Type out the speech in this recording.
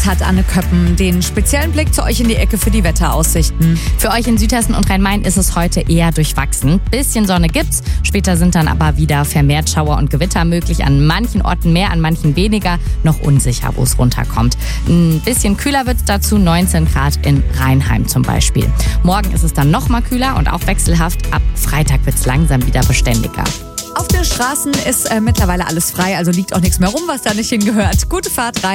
Hat Anne Köppen den speziellen Blick zu euch in die Ecke für die Wetteraussichten. Für euch in Südhessen und Rhein-Main ist es heute eher durchwachsen. Bisschen Sonne gibt's, später sind dann aber wieder vermehrt Schauer und Gewitter möglich. An manchen Orten mehr, an manchen weniger. Noch unsicher, wo es runterkommt. Ein bisschen kühler wird's dazu, 19 Grad in Rheinheim zum Beispiel. Morgen ist es dann noch mal kühler und auch wechselhaft. Ab Freitag wird's langsam wieder beständiger. Auf den Straßen ist mittlerweile alles frei, also liegt auch nichts mehr rum, was da nicht hingehört. Gute Fahrt rein.